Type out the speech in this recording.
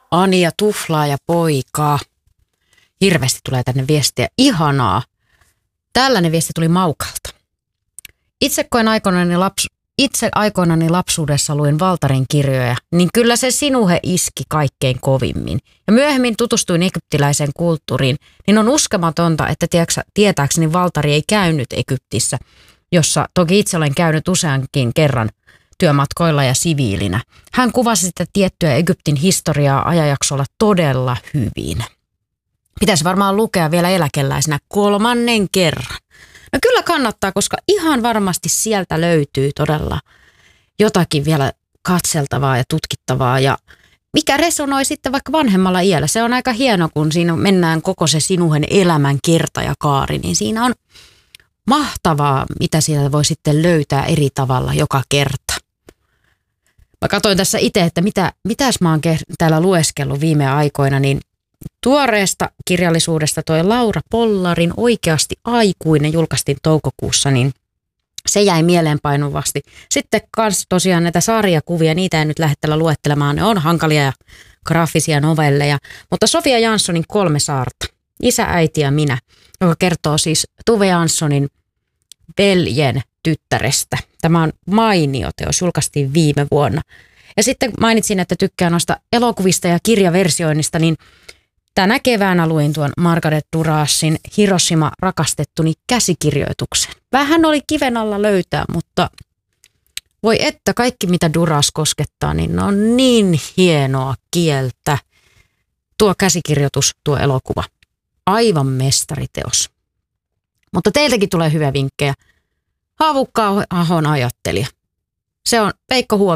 Anja tuflaa ja poikaa. Hirveästi tulee tänne viestiä. Ihanaa. Tällainen viesti tuli Maukalta. Itse aikoinani lapsuudessa luin Valtarin kirjoja, niin kyllä se sinuhe iski kaikkein kovimmin. Ja myöhemmin tutustuin egyptiläiseen kulttuuriin, niin on uskomatonta, että tietääkseni Valtari ei käynyt Egyptissä, jossa toki itse olen käynyt useankin kerran työmatkoilla ja siviilinä. Hän kuvasi sitä tiettyä Egyptin historiaa ajanjaksolla todella hyvin. Pitäisi varmaan lukea vielä eläkeläisenä 3. kerran. No kyllä kannattaa, koska ihan varmasti sieltä löytyy todella jotakin vielä katseltavaa ja tutkittavaa ja mikä resonoi sitten vaikka vanhemmalla iällä. Se on aika hieno, kun siinä mennään koko se sinuhen elämän kerta ja kaari, niin siinä on mahtavaa, mitä sieltä voi sitten löytää eri tavalla joka kerta. Mä katsoin tässä itse, että mitäs mä oon täällä lueskellut viime aikoina, niin tuoreesta kirjallisuudesta toi Laura Pollarin Oikeasti aikuinen julkaistiin toukokuussa, niin se jäi mieleenpainuvasti. Sitten kans tosiaan näitä sarjakuvia, niitä en nyt lähde tällä luettelemaan, ne on hankalia ja graafisia novelleja. Mutta Sofia Janssonin 3 saarta, Isä, äiti ja minä, joka kertoo siis Tove Janssonin veljen tyttärestä. Tämä on mainio teos, julkaistiin viime vuonna. Ja sitten mainitsin, että tykkään noista elokuvista ja kirjaversioinnista, niin tänä keväänä luin tuon Margaret Durasin Hiroshima rakastettuni käsikirjoituksen. Vähän oli kiven alla löytää, mutta voi että kaikki mitä Duras koskettaa, niin ne on niin hienoa kieltä. Tuo käsikirjoitus, tuo elokuva. Aivan mestariteos. Mutta teiltäkin tulee hyviä vinkkejä. Haavukka-ahon ajattelija. Se on Veikko Huovi.